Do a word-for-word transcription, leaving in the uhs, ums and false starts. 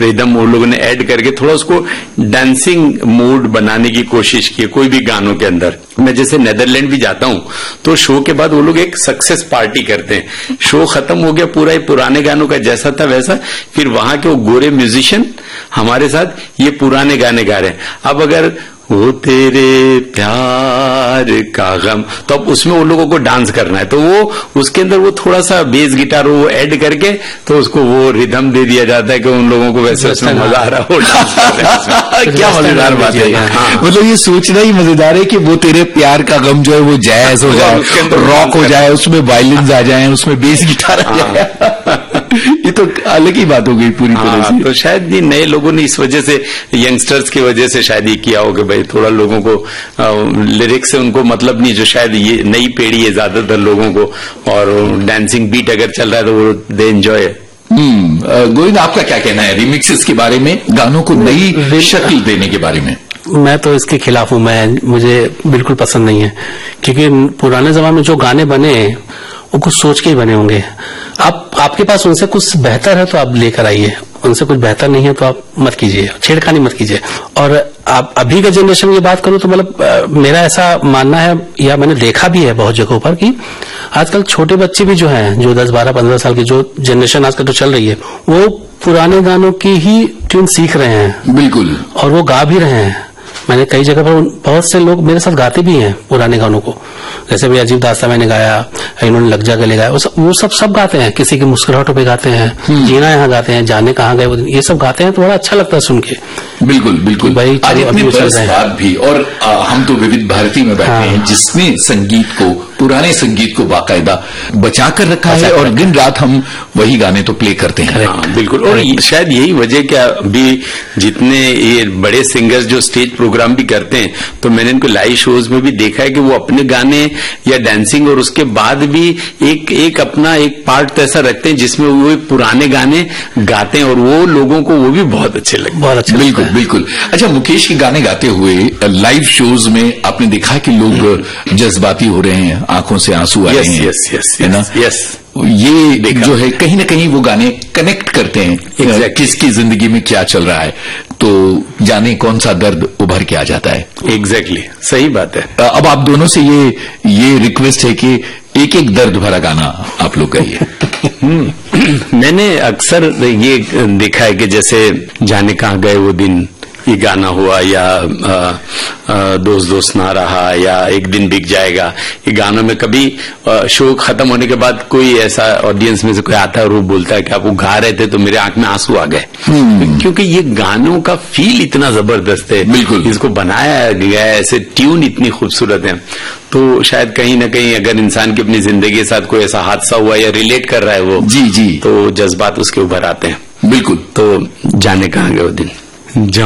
Rhythm उन लोगों ने ऐड करके थोड़ा उसको डांसिंग मूड बनाने की कोशिश की कोई भी गानों के अंदर। मैं जैसे नेदरलैंड भी जाता हूं तो शो के बाद वो लोग एक सक्सेस पार्टी करते हैं। शो खत्म हो गया, पूरा ही पुराने गानों का जैसा था वैसा, फिर वहां के वो गोरे म्यूजिशियन हमारे साथ ये पुराने गाने गा रहे हैं। अब अगर वो तेरे प्यार का गम, तो अब उसमें उन लोगों को डांस करना है, तो वो उसके अंदर वो थोड़ा सा बेस गिटार वो ऐड करके तो उसको वो रिदम दे दिया जाता है कि उन लोगों को वैसे उसमें मजा आ रहा हो डांस करने। क्या मजेदार बात है। मतलब ये सोचना ही मजेदार है कि वो तेरे प्यार का गम जो है वो जैज हो जाए, रॉक हो जाए, उसमें वायलिन्स आ जाए, उसमें बेस गिटार आ जाए। ये तो अलग ही बात हो गई पूरी तरह से। तो शायद ये नए लोगों ने इस वजह से, यंगस्टर्स की वजह से शायद ये किया हो कि भाई थोड़ा लोगों को लिरिक्स से उनको मतलब नहीं, जो शायद ये नई पीढ़ी है ज्यादातर लोगों को, और डांसिंग बीट अगर चल रहा है तो वो दे एंजॉय। हम्म गोविंद, आपका क्या कहना है रिमिक्सेस के बारे में, गानों को नई शक्ल देने के बारे में? मैं तो इसके खिलाफ हूं। मैं मुझे बिल्कुल पसंद नहीं है, क्योंकि पुराने जमाने में जो गाने बने वो कुछ सोच के ही बने होंगे। आप आपके पास उनसे कुछ बेहतर है तो आप लेकर आइए, उनसे कुछ बेहतर नहीं है तो आप मत कीजिए, छेड़खानी मत कीजिए। और आप अभी के जनरेशन की बात करूं तो मतलब मेरा ऐसा मानना है, या मैंने देखा भी है बहुत जगहों पर, कि आजकल छोटे बच्चे भी जो हैं, जो दस बारह पंद्रह साल की जो जनरेशन आजकल तो चल रही है, वो पुराने गानों की ही ट्यून सीख रहे हैं। बिल्कुल। और वो गा भी रहे हैं। मैंने कई जगह पर बहुत से लोग मेरे साथ गाते भी हैं पुराने गानों को, जैसे भी अजीब दास्तां मैंने गाया, इन्होंने लग जा गले गाया, वो सब वो सब सब गाते हैं। किसी की मुस्कुराहटों पे गाते हैं, जीना यहाँ गाते हैं, जाने कहाँ गए वो दिन, ये सब गाते हैं तो बड़ा अच्छा लगता है सुन के। बिल्कुल बिल्कुल भाई, आज इतने बरस बाद भी, और आ, हम तो विविध भारती में बैठे हाँ। हैं, जिसने संगीत को, पुराने संगीत को बाकायदा बचा कर रखा है, और दिन रात हम वही गाने तो प्ले करते हैं। हाँ, बिल्कुल। और शायद यही वजह क्या, अभी जितने ये बड़े सिंगर्स जो स्टेज प्रोग्राम भी करते हैं, तो मैंने इनको लाइव शोज में भी देखा है कि वो अपने गाने या डांसिंग और उसके बाद भी एक एक अपना एक पार्ट ऐसा रखते हैं जिसमें वो पुराने गाने गाते हैं, और वो लोगों को वो भी बहुत अच्छे लगते हैं। बहुत अच्छे। बिल्कुल बिल्कुल। अच्छा, मुकेश के गाने गाते हुए लाइव शोज में आपने देखा कि लोग जज्बाती हो रहे हैं, आंखों से आंसू आ रहे हैं, यस यस है ना? यस, ये जो है कहीं ना कहीं वो गाने कनेक्ट करते हैं exactly. किसकी जिंदगी में क्या चल रहा है, तो जाने कौन सा दर्द उभर के आ जाता है। Exactly exactly. सही बात है। अब आप दोनों से ये ये रिक्वेस्ट है कि एक एक दर्द भरा गाना आप लोग गाइए। मैंने अक्सर ये देखा है कि जैसे जाने कहाँ गए वो दिन, ये गाना हुआ, या आ, आ, दोस्त दोस्त ना रहा, या एक दिन बिक जाएगा, ये गानों में कभी आ, शो खत्म होने के बाद कोई ऐसा ऑडियंस में से कोई आता है और वो बोलता है कि आप वो गा रहे थे तो मेरे आंख में आंसू आ गए, क्योंकि ये गानों का फील इतना जबरदस्त है। बिल्कुल। इसको बनाया गया है, ऐसे ट्यून इतनी खूबसूरत है, तो शायद कहीं ना कहीं अगर इंसान की अपनी जिंदगी के साथ कोई ऐसा हादसा हुआ या रिलेट कर रहा है वो, जी जी, तो जज्बात उसके उभर आते हैं। बिल्कुल। तो जाने कहाँ गए वो दिन।